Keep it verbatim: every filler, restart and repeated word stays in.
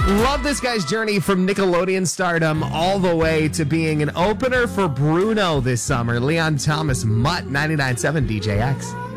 Love this guy's journey from Nickelodeon stardom all the way to being an opener for Bruno this summer. Leon Thomas, Mutt, ninety-nine point seven D J X.